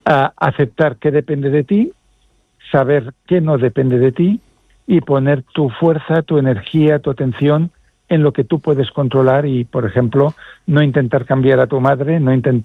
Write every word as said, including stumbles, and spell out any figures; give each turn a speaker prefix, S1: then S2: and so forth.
S1: a aceptar qué depende de ti, saber qué no depende de ti y poner tu fuerza, tu energía, tu atención en lo que tú puedes controlar y, por ejemplo, no intentar cambiar a tu madre, no intentar